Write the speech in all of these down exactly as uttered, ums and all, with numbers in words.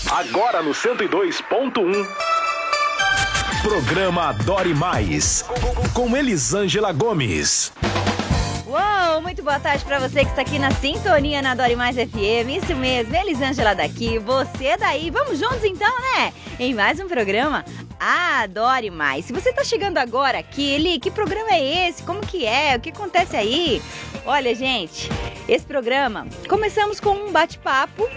Agora no cento e dois ponto um. Programa Adore Mais, com Elisângela Gomes. Uou, muito boa tarde pra você que está aqui na sintonia na Adore Mais F M. Isso mesmo, Elisângela daqui, você daí. Vamos juntos então, né? Em mais um programa Adore Mais. Se você tá chegando agora aqui, Eli, que programa é esse? Como que é? O que acontece aí? Olha, gente, esse programa, começamos com um bate-papo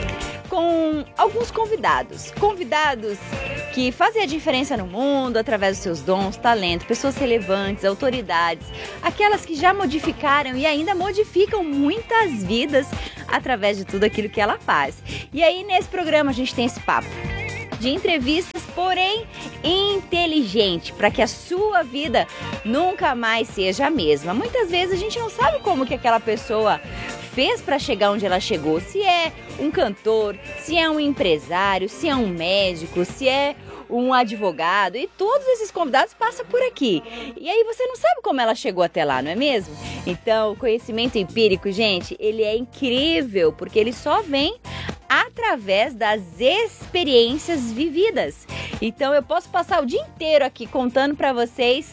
com alguns convidados. Convidados que fazem a diferença no mundo através dos seus dons, talentos, pessoas relevantes, autoridades, aquelas que já modificaram e ainda modificam muitas vidas através de tudo aquilo que ela faz. E aí, nesse programa, a gente tem esse papo de entrevistas, porém inteligente, para que a sua vida nunca mais seja a mesma. Muitas vezes a gente não sabe como que aquela pessoa fez para chegar onde ela chegou, se é um cantor, se é um empresário, se é um médico, se é um advogado, e todos esses convidados passam por aqui. E aí você não sabe como ela chegou até lá, não é mesmo? Então, o conhecimento empírico, gente, ele é incrível, porque ele só vem através das experiências vividas. Então eu posso passar o dia inteiro aqui contando para vocês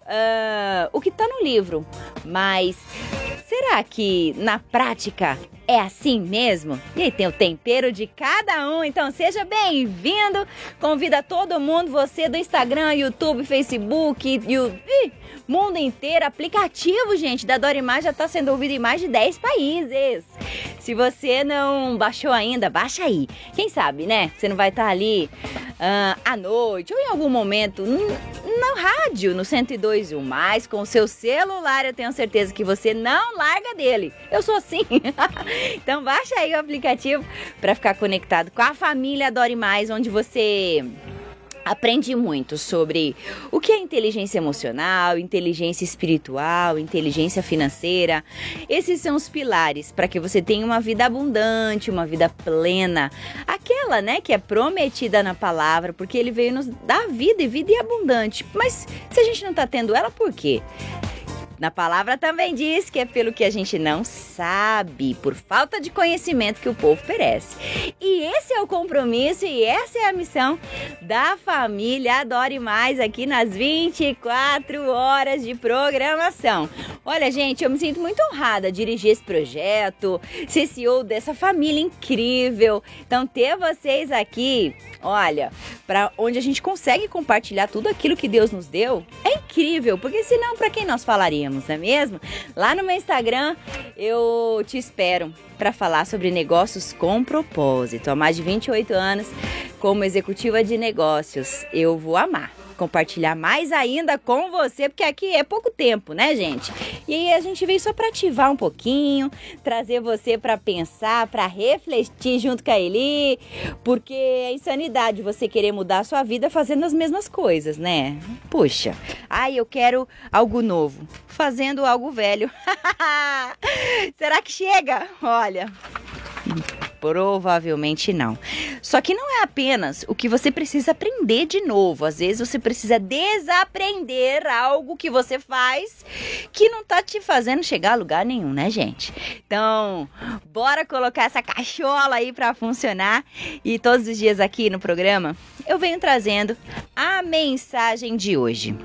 uh, o que está no livro, mas será que na prática é assim mesmo? E aí tem o tempero de cada um, então seja bem-vindo, convida todo mundo, você do Instagram, YouTube, Facebook, YouTube, mundo inteiro, aplicativo, gente, da Adore Mais já está sendo ouvido em mais de dez países. Se você não baixou ainda, baixa aí. Quem sabe, né? Você não vai estar ali uh, à noite ou em algum momento no rádio, no cento e dois ponto um, mas com o seu celular eu tenho certeza que você não larga dele. Eu sou assim. Então baixa aí o aplicativo para ficar conectado com a família Adore Mais, onde você aprende muito sobre o que é inteligência emocional, inteligência espiritual, inteligência financeira. Esses são os pilares para que você tenha uma vida abundante, uma vida plena. Aquela, né, que é prometida na palavra, porque ele veio nos dar vida e vida e abundante. Mas se a gente não está tendo ela, por quê? Na palavra também diz que é pelo que a gente não sabe, por falta de conhecimento que o povo perece. E esse é o compromisso e essa é a missão da família Adore Mais aqui nas vinte e quatro horas de programação. Olha, gente, eu me sinto muito honrada de dirigir esse projeto, ser C E O dessa família incrível. Então, ter vocês aqui, olha, para onde a gente consegue compartilhar tudo aquilo que Deus nos deu, é incrível, porque senão, para quem nós falaríamos? Não é mesmo? Lá no meu Instagram eu te espero para falar sobre negócios com propósito. Há mais de vinte e oito anos como executiva de negócios. Eu vou amar compartilhar mais ainda com você, porque aqui é pouco tempo, né, gente? E aí a gente veio só para ativar um pouquinho, trazer você para pensar, para refletir junto com a Eli, porque é insanidade você querer mudar a sua vida fazendo as mesmas coisas, né? Puxa, ai, eu quero algo novo, fazendo algo velho. Será que chega? Olha, provavelmente não. Só que não é apenas o que você precisa aprender de novo. Às vezes você precisa desaprender algo que você faz que não tá te fazendo chegar a lugar nenhum, né, gente? Então, bora colocar essa cachola aí pra funcionar. E todos os dias aqui no programa eu venho trazendo a mensagem de hoje.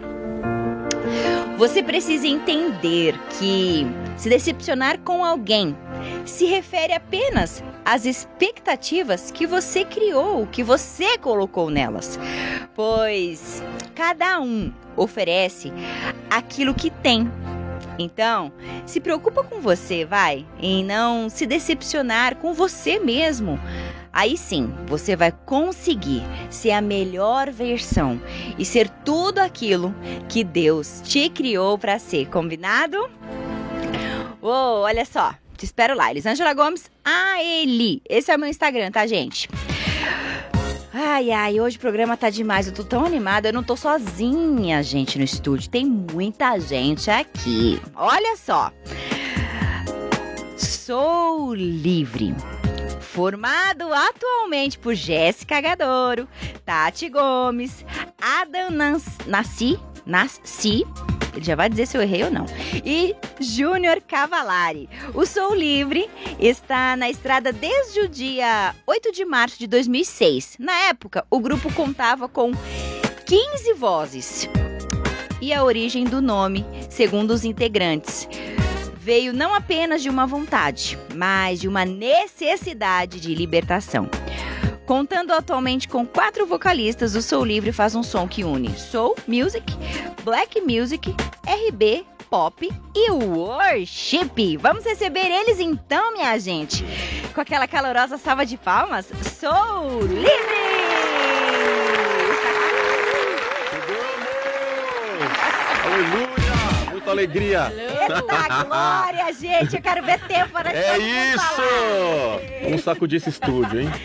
Você precisa entender que se decepcionar com alguém se refere apenas às expectativas que você criou, que você colocou nelas. Pois cada um oferece aquilo que tem. Então, se preocupa com você, vai, em não se decepcionar com você mesmo. Aí sim, você vai conseguir ser a melhor versão e ser tudo aquilo que Deus te criou para ser. Combinado? Uou, olha só, te espero lá, Elisângela Gomes, a Eli. Esse é o meu Instagram, tá, gente? Ai, ai, hoje o programa tá demais, eu tô tão animada, eu não tô sozinha, gente, no estúdio, tem muita gente aqui. Olha só, sou livre. Formado atualmente por Jéssica Gadoro, Tati Gomes, Adam Nas, Nasci, Nasci Ele já vai dizer se eu errei ou não. E Júnior Cavalari. O Sou Livre está na estrada desde o dia oito de março de dois mil e seis. Na época, o grupo contava com quinze vozes. E a origem do nome, segundo os integrantes, veio não apenas de uma vontade, mas de uma necessidade de libertação. Contando atualmente com quatro vocalistas, o Sou Livre faz um som que une soul music, black music, R B, pop e worship. Vamos receber eles então, minha gente, com aquela calorosa salva de palmas. Sou Livre! Aleluia! Muita alegria! Eita glória, gente! Eu quero ver tempo para É isso! Vamos sacudir esse estúdio, hein?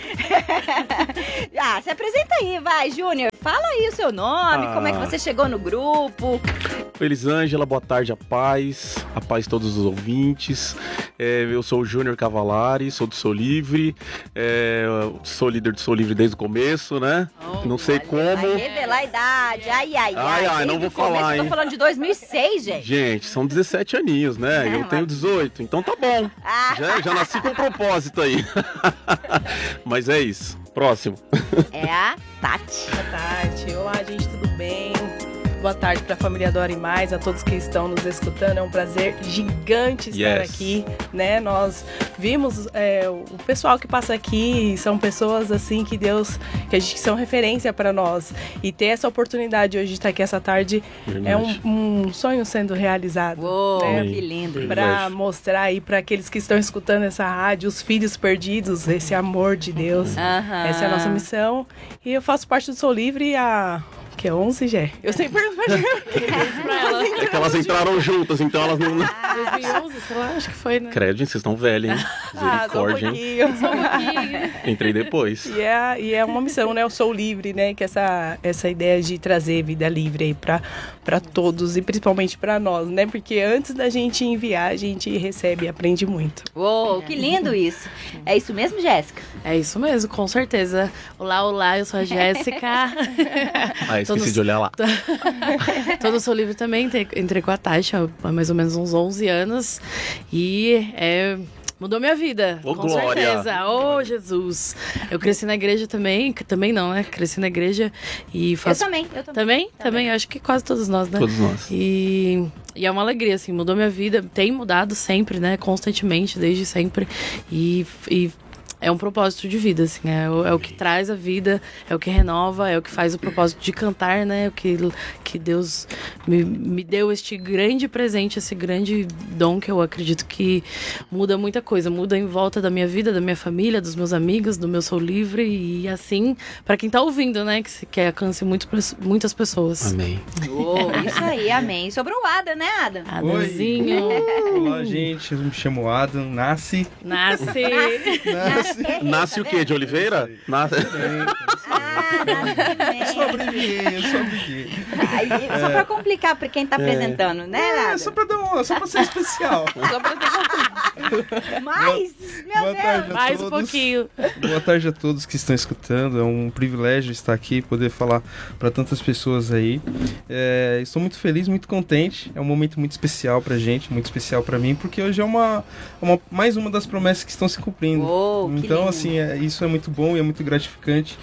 Ah, se apresenta aí, vai, Júnior. Fala aí o seu nome, Ah. como é que você chegou no grupo. Elisângela, boa tarde, a paz. A paz a todos os ouvintes. É, eu sou o Júnior Cavalari, sou do Sou Livre. É, sou líder do Sou Livre desde o começo, né? Oh, não sei olha, como. Vai revelar a idade. Ai, ai, ai. Ai, ai, não Desde vou o começo, falar, eu tô hein? falando de dois mil e seis, gente. Gente, são dezessete aninhos, né? É, eu tenho mas- dezoito, então tá bom. Ah. Já, já nasci com propósito aí. Mas é isso. Próximo. É a Tati. Boa tarde. Olá, gente, tudo bem? Boa tarde para a família Adore Mais, a todos que estão nos escutando. É um prazer gigante estar Yes. aqui, né? Nós vimos é, o pessoal que passa aqui, são pessoas assim que Deus, que a gente que são referência para nós. E ter essa oportunidade hoje de estar aqui essa tarde é um, um sonho sendo realizado. Uou, né? que lindo. Para mostrar aí para aqueles que estão escutando essa rádio, os filhos perdidos, esse amor de Deus. Aham. Essa é a nossa missão. E eu faço parte do Sou Livre há... que é onze, Gé? Eu sempre pergunto pra elas. É que elas entraram juntas, então elas não. dois mil e onze, sei lá, acho que foi, né? Credo, gente, vocês estão velhos, hein? Ah, só um Misericórdia, hein? pouquinho. Só um pouquinho. Entrei depois. E é, e é uma missão, né? Eu sou livre, né? Que essa, essa ideia de trazer vida livre aí pra, pra todos e principalmente pra nós, né? Porque antes da gente enviar, a gente recebe e aprende muito. Uou, que lindo isso. É isso mesmo, Jéssica? É isso mesmo, com certeza. Olá, olá, eu sou a Jéssica. Ah, esqueci Todos- de olhar lá. Todo Sou Livre também, te- entrei com a Tasha há mais ou menos uns onze anos. E é, mudou minha vida, Ô, com glória! certeza. Ô, Jesus! Eu cresci na igreja também, que- também não, né? Cresci na igreja e faço... Eu também, eu também. Também? Também, acho que quase todos nós, né? Todos nós. E, e é uma alegria, assim, mudou minha vida, tem mudado sempre, né? Constantemente, desde sempre. E, e é um propósito de vida, assim, é o, é o que traz a vida, é o que renova, é o que faz o propósito de cantar, né? O que, que Deus me, me deu este grande presente, esse grande dom que eu acredito que muda muita coisa, muda em volta da minha vida, da minha família, dos meus amigos, do meu Sou Livre e assim, pra quem tá ouvindo, né? Que, se- que alcance muito, muitas pessoas. Amém. Uou, isso aí, amém. Sobrou o Adam, né, Adam? Adamzinho, Olá, gente. Eu me chamo Adam. Nasce. nasce! Nasce. Nasce o quê? De Oliveira? Nasce... Ah, nasce Só abreviei, eu só abreviei. Aí, só pra complicar pra quem tá apresentando, né, É, Adam? só pra dar uma, só pra ser especial. Só pra ter Mas, meu Boa Deus. tarde a mais um todos. pouquinho. Boa tarde a todos que estão escutando. É um privilégio estar aqui, poder falar para tantas pessoas aí. É, estou muito feliz, muito contente. É um momento muito especial pra gente, muito especial pra mim, porque hoje é uma, uma mais uma das promessas que estão se cumprindo. Uou, que Então, lindo. assim, é- isso é muito bom e é muito gratificante.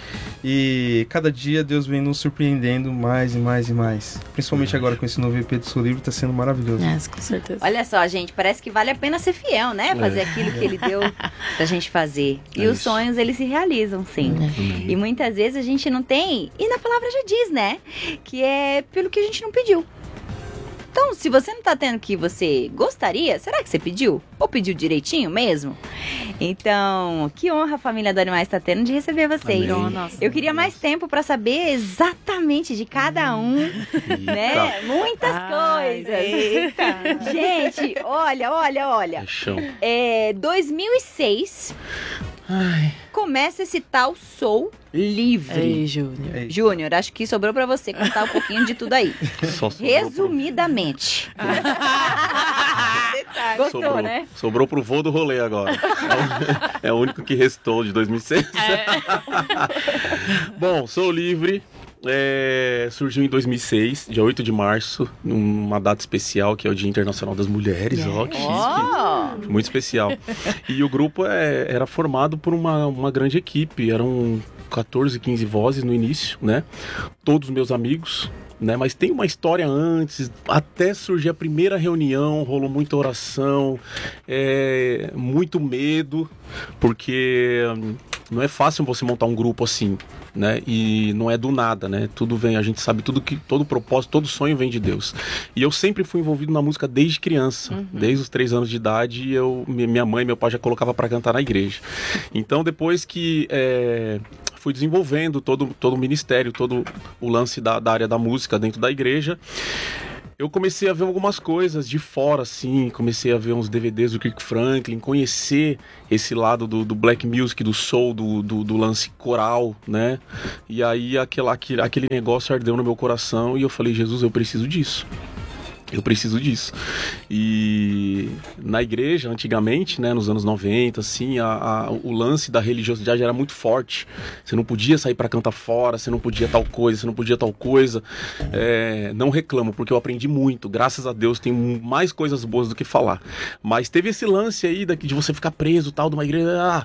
E cada dia Deus vem nos surpreendendo mais e mais e mais. Principalmente agora com esse novo E P do Sou Livre, tá sendo maravilhoso. É, com certeza. Olha só, gente, parece que vale a pena ser fiel, né? Fazer É. aquilo que ele deu pra gente fazer. E É os isso. sonhos, eles se realizam, sim. E muitas vezes a gente não tem, e na palavra já diz, né? Que é pelo que a gente não pediu. Então, se você não tá tendo o que você gostaria, será que você pediu? Ou pediu direitinho mesmo? Então, que honra a família do Animais está tendo de receber vocês. Amém. Nossa. Eu queria mais tempo para saber exatamente de cada um, né? Muitas Ai, coisas. Gente, olha, olha, olha. Paixão. É, dois mil e seis começa esse tal Sou Livre. Ei, Júnior. É isso. Júnior, acho que sobrou para você contar um pouquinho de tudo aí. Só sobrou pro- Resumidamente. Gostou, sobrou, né? Sobrou pro voo do rolê agora. É o, é o único que restou de dois mil e seis. É. Bom, Sou Livre. é, surgiu em dois mil e seis, dia oito de março, numa data especial, que é o Dia Internacional das Mulheres. Ó, que chique. Muito especial. E o grupo é, era formado por uma, uma grande equipe, eram quatorze, quinze vozes no início, né? Todos meus amigos. Né? Mas tem uma história antes, até surgir a primeira reunião, rolou muita oração, é, muito medo, porque hum, não é fácil você montar um grupo assim, né? E não é do nada, né? Tudo vem, a gente sabe tudo que, todo propósito, todo sonho vem de Deus. E eu sempre fui envolvido na música desde criança, uhum. desde os três anos de idade, eu, minha mãe e meu pai já colocavam para cantar na igreja. Então depois que é, fui desenvolvendo todo, todo o ministério, todo o lance da, da área da música dentro da igreja, eu comecei a ver algumas coisas de fora, assim, comecei a ver uns D V Ds do Kirk Franklin, conhecer esse lado do, do black music, do soul, do, do, do lance coral, né? E aí aquela, aquele, aquele negócio ardeu no meu coração e eu falei, Jesus, eu preciso disso. Eu preciso disso. E na igreja, antigamente, né, nos anos noventa, assim, a, a, o lance da religiosidade era muito forte. Você não podia sair para cantar fora, você não podia tal coisa, você não podia tal coisa. É, não reclamo, porque eu aprendi muito. Graças a Deus, tenho mais coisas boas do que falar. Mas teve esse lance aí de você ficar preso, tal, de uma igreja... Ah,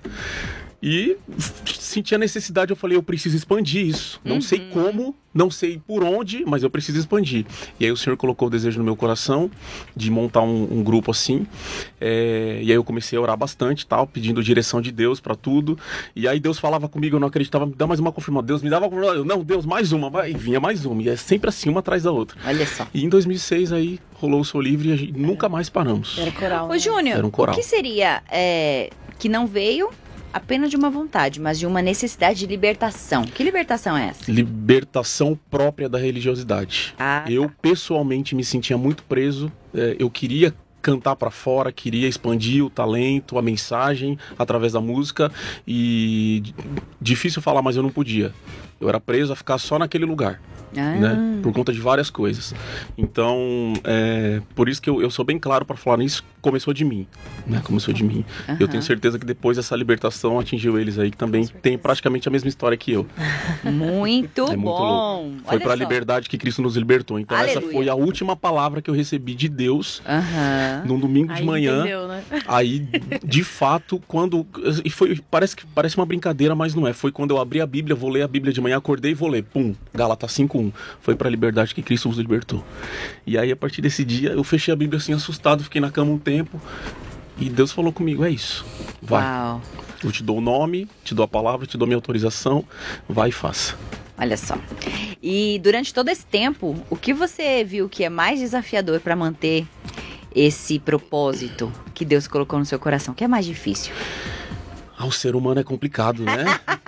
e senti a necessidade, eu falei, eu preciso expandir isso. Não uhum. sei como, não sei por onde, mas eu preciso expandir. E aí o Senhor colocou o desejo no meu coração de montar um, um grupo assim. É, e aí eu comecei a orar bastante, tal, pedindo direção de Deus pra tudo. E aí Deus falava comigo, eu não acreditava, me dá mais uma confirmação. Deus me dava uma confirmação, não, Deus, mais uma, vai. E vinha mais uma. E é sempre assim, uma atrás da outra. Olha só. E em dois mil e seis aí rolou o Sou Livre e a gente nunca mais paramos. Era coral. Ô, né? Júnior, um o que seria é, que não veio apenas de uma vontade, mas de uma necessidade de libertação? Que libertação é essa? Libertação própria da religiosidade. Ah, eu, tá. pessoalmente, me sentia muito preso. É, eu queria cantar para fora, queria expandir o talento, a mensagem através da música. E difícil falar, mas eu não podia. Eu era preso a ficar só naquele lugar. Ah. Né? Por conta de várias coisas. Então, é, por isso que eu, eu sou bem claro para falar nisso, começou de mim, né? Começou de mim. Uhum. Eu tenho certeza que depois essa libertação atingiu eles aí, que também tem praticamente a mesma história que eu. Muito, é muito bom. Louco. Foi para a liberdade que Cristo nos libertou. Então, Aleluia. Essa foi a última palavra que eu recebi de Deus uhum. num domingo de aí manhã. Entendeu, né? Aí, de fato, quando... E foi, parece, que, parece uma brincadeira, mas não é. Foi quando eu abri a Bíblia, vou ler a Bíblia de manhã, acordei e vou ler. Pum, Gálatas cinco um. Foi para a liberdade que Cristo nos libertou. E aí, a partir desse dia, eu fechei a Bíblia assim, assustado, fiquei na cama um tempo. E Deus falou comigo, é isso. Vai. Uau. Eu te dou o nome, te dou a palavra, te dou minha autorização. Vai e faça. Olha só. E durante todo esse tempo, o que você viu que é mais desafiador para manter esse propósito que Deus colocou no seu coração? O que é mais difícil? Ah, o ser humano é complicado, né?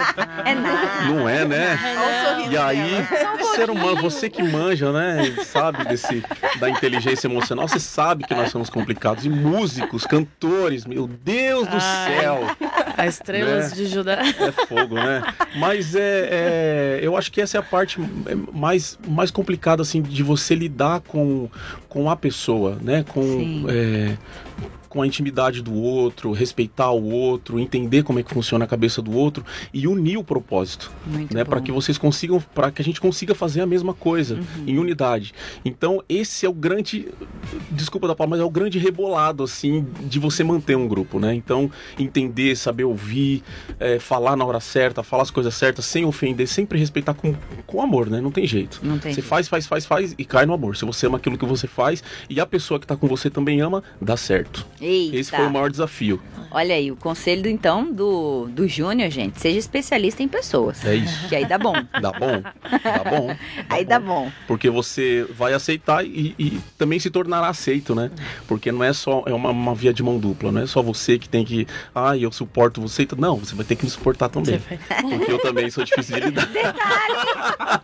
É nada. Não é, né? É. E aí, o ser humano, você que manja, né? Sabe desse, da inteligência emocional, você sabe que nós somos complicados. E músicos, cantores, meu Deus do Ai, céu! As estrelas né? de Judá. É fogo, né? Mas é, é, eu acho que essa é a parte mais, mais complicada, assim, de você lidar com, com a pessoa, né? Com... É, com a intimidade do outro, respeitar o outro, entender como é que funciona a cabeça do outro e unir o propósito, Muito né, para que vocês consigam, para que a gente consiga fazer a mesma coisa uhum. em unidade. Então esse é o grande, desculpa da palavra, mas é o grande rebolado assim de você manter um grupo, né? Então entender, saber ouvir, é, falar na hora certa, falar as coisas certas, sem ofender, sempre respeitar com, com amor, né? Não tem jeito. Não tem você jeito. faz, faz, faz, faz e cai no amor. Se você ama aquilo que você faz e a pessoa que está com você também ama, dá certo. Eita. Esse foi o maior desafio. Olha aí, o conselho do, então do, do Júnior, gente, seja especialista em pessoas. É isso. Que aí dá bom. Dá bom, dá bom. Dá aí bom. dá bom. Porque você vai aceitar e, e também se tornará aceito, né? Porque não é só, é uma, uma via de mão dupla, não é só você que tem que, ah, eu suporto você. Não, você vai ter que me suportar também. Porque eu também sou difícil de lidar. Detalhe,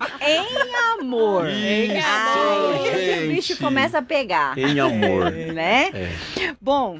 em amor. Isso, em amor. Gente. O bicho começa a pegar. Em amor. Né? É. Bom,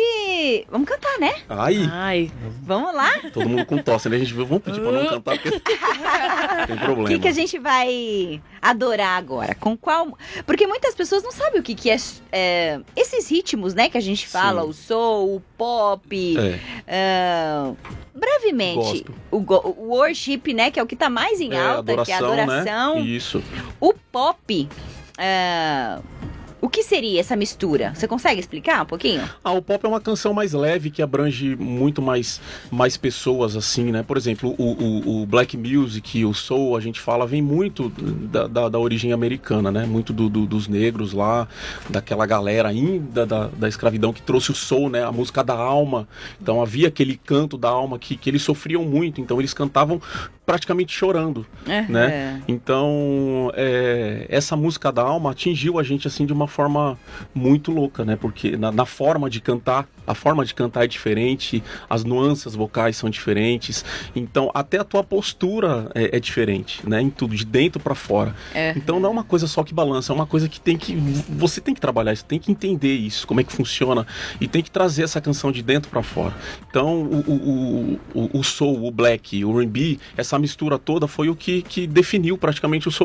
e vamos cantar, né? Ai. Ai. Vamos lá? Todo mundo com tosse, né? A gente vamos pedir pra não cantar. Porque... Tem problema. O que, que a gente vai adorar agora? Com qual... Porque muitas pessoas não sabem o que, que é, é esses ritmos, né, que a gente fala, Sim. o soul, o pop. É. ah, brevemente, o, go- o worship, né, que é o que tá mais em É, alta, que é a adoração. Né? Isso. O pop, ah, o que seria essa mistura? Você consegue explicar um pouquinho? Ah, o pop é uma canção mais leve que abrange muito mais, mais pessoas, assim, né? Por exemplo, o, o, o black music, o soul, a gente fala, vem muito da, da, da origem americana, né? Muito do, do, dos negros lá, daquela galera ainda da, da escravidão que trouxe o soul, né? A música da alma. Então havia aquele canto da alma que, que eles sofriam muito, então eles cantavam praticamente chorando, Uhum. né? Então, é, essa música da alma atingiu a gente, assim, de uma forma muito louca, né? Porque na, na forma de cantar, a forma de cantar é diferente, as nuances vocais são diferentes, então até a tua postura é, é diferente, né? Em tudo, de dentro para fora. Uhum. Então não é uma coisa só que balança, é uma coisa que tem que... Você tem que trabalhar isso, tem que entender isso, como é que funciona, e tem que trazer essa canção de dentro para fora. Então o, o, o, o soul, o black, o R and B, essa mistura toda foi o que, que definiu praticamente o soul